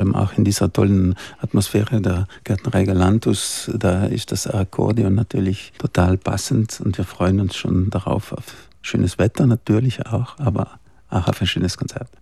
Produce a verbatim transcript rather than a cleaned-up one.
allem auch in dieser tollen Atmosphäre der Gärtnerei Galantus, da ist das Akkordeon natürlich total passend und wir freuen uns schon darauf auf schönes Wetter natürlich auch, aber auch auf ein schönes Konzert.